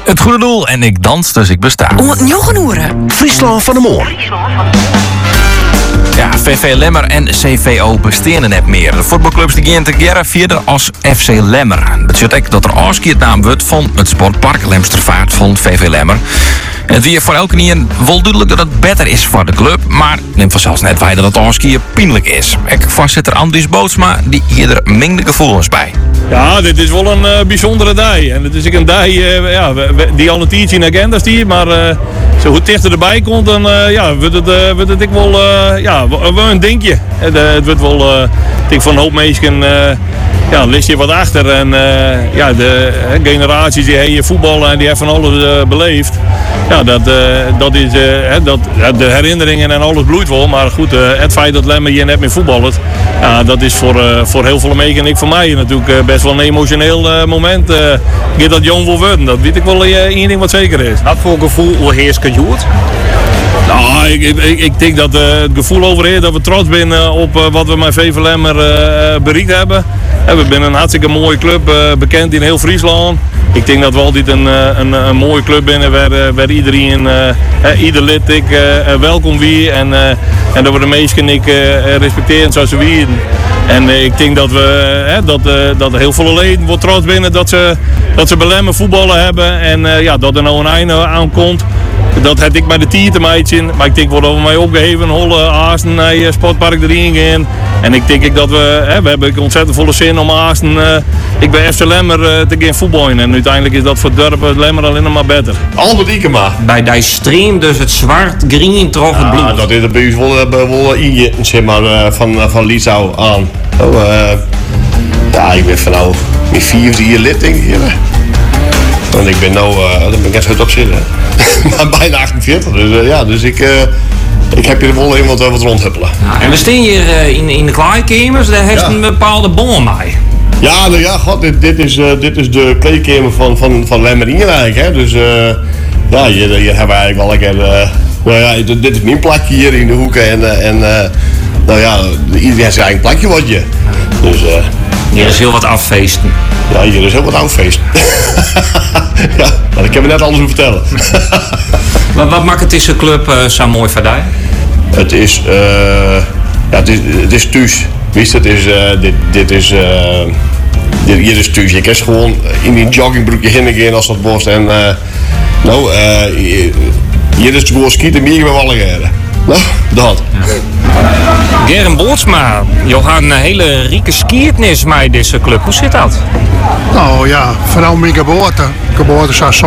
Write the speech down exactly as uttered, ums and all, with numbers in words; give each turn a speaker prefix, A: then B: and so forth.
A: Het goede doel en ik dans, dus ik besta.
B: Om het Joggenoeren.
C: Friesland van de Moor.
A: Ja, V V Lemmer en C V O besteden net meer. De voetbalclubs die gaan together verder als F C Lemmer. Dat betekent ook dat er afskeerd naam wordt van het sportpark Lemstervaart van V V Lemmer. Het weer voor elke niet wel duidelijk dat het beter is voor de club, maar neemt vanzelfs net wij dat het afskiën pijnlijk is. Ik voorzitter Andries Bootsma, die hier er mengde gevoelens bij.
D: Ja, dit is wel een uh, bijzondere dag. En het is ook een dag uh, ja, die al een tijdje in de agenda staat, maar uh, zo goed dichter erbij komt, dan uh, ja, wordt het, uh, wordt het ik wel, uh, ja, wel een dingetje. Het, uh, het wordt wel, uh, ik denk van een hoop mensen, uh, ja, ligt je wat achter. En uh, ja, de uh, generaties die hier voetballen en die hebben van alles uh, beleefd. Ja, dat, uh, dat is, uh, dat, de herinneringen en alles bloeit wel. Maar goed, uh, het feit dat Lemmer hier net meer voetbalt, ja, dat is voor, uh, voor heel veel mensen en ik voor mij natuurlijk uh, best wel een emotioneel uh, moment. Uh, ik dat jong wil worden, dat weet ik wel uh, één ding wat zeker is.
E: Wat voor gevoel heerst gejoerd?
D: Nou, ik, ik, ik denk dat uh, het gevoel overheerst dat we trots zijn uh, op uh, wat we met V V Lemmer uh, bereikt hebben. Uh, we zijn een hartstikke mooie club, uh, bekend in heel Friesland. Ik denk dat we altijd een, een, een mooie club binnen waar, waar iedereen, uh, ieder lid ik, uh, welkom wie en, uh, en dat we de meesten ik uh, respecteren zoals ze wie. En uh, ik denk dat we uh, dat, uh, dat er heel veel leden wordt trots binnen dat ze, dat ze bij Lemmer voetballen hebben en uh, ja, dat er nou een einde aankomt. Dat had ik bij de tier te meidje, maar ik denk dat we mij opgeheven, holle Aasten naar het sportpark erin gaan. En ik denk dat we, hè, we hebben ontzettend volle zin om Aasten, uh, ik ben F C Lemmer uh, te gaan voetballen. En uiteindelijk is dat voor het dorp Lemmer alleen nog maar beter.
C: Albert Ikema.
E: Bij die stream dus het zwart-green trof het bloed.
C: Ja, dat is er bij ons wel, wel in zeg maar, uh, van, van Liesau aan. Oh, uh, ja, ik ben van nou met vier, vier lid denk ik. Want ik ben nou, uh, dan ben ik echt goed op zitten. Maar bijna achtenveertig, dus uh, ja, dus ik, uh, ik heb hier wel iemand uh, wat rondhuppelen.
E: Ja, en we staan hier uh, in, in de kleedkamers, daar heeft ja. een bepaalde bon mee.
C: Ja, nou ja, god, dit, dit, is, uh, dit is de kleedkamer van, van, van Lemmer eigenlijk, hè. Dus uh, ja, hier, hier hebben we eigenlijk wel lekker, uh, nou ja, dit, dit is mijn plakje hier in de hoeken en, uh, en uh, nou ja, iedereen heeft zijn eigen plakje wat je. Dus, uh,
E: hier is heel wat affeesten.
C: Ja, hier is heel wat oudfeest. Ja, maar ik heb je net alles over vertellen.
E: wat, wat maakt het deze club uh, zo mooi voor jou?
C: Het is, uh, ja, het is, het is thuis. Wist het is, uh, dit, dit is, uh, dit, hier is thuis. Je kan gewoon in die joggingbroekje heen gaan als dat borst en, uh, nou, uh, hier, hier is het gewoon skieten meer met alle jaren. Nou, dat.
E: Ja. Gerren Bootsma, je had een hele rieke skiertnis met deze club. Hoe zit dat?
F: Nou ja, vooral mijn geboorte. Geboorte